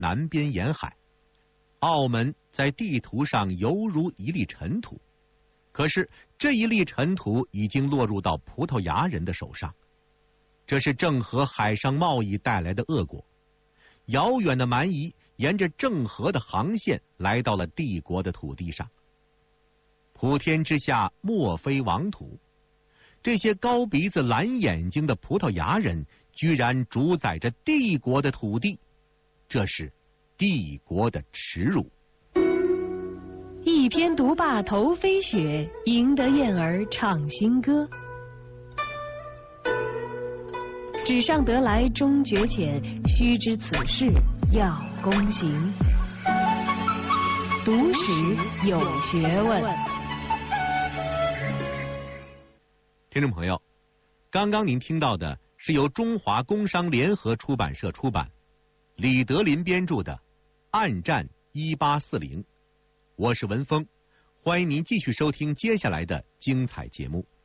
南边沿海，澳门在地图上犹如一粒尘土。可是这一粒尘土已经落入到葡萄牙人的手上，这是郑和海上贸易带来的恶果。遥远的蛮夷沿着郑和的航线来到了帝国的土地上。普天之下莫非王土，这些高鼻子蓝眼睛的葡萄牙人居然主宰着帝国的土地，这是帝国的耻辱。 一篇独霸头飞雪，赢得燕儿唱新歌。纸上得来终觉浅，须知此事要躬行。读史有学问。 听众朋友，刚刚您听到的是由中华工商联合出版社出版，李德林编著的《暗战1840》。我是文峰，欢迎您继续收听接下来的精彩节目。